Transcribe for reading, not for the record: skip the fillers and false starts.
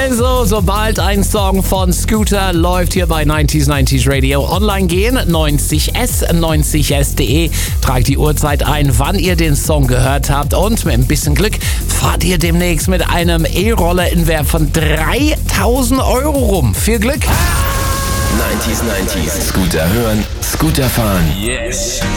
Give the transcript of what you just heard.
Also, sobald ein Song von Scooter läuft hier bei 90s Radio, online gehen, 90s.de, tragt die Uhrzeit ein, wann ihr den Song gehört habt und mit ein bisschen Glück fahrt ihr demnächst mit einem E-Roller in Wert von 3.000 Euro rum. Viel Glück! 90s. Scooter hören, Scooter fahren. Yes.